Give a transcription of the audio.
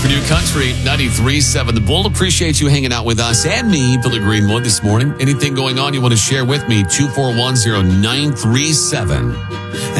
for New Country 93.7. The Bull appreciates you hanging out with us and me, Billy Greenwood, this morning. Anything going on you want to share with me, 2410937.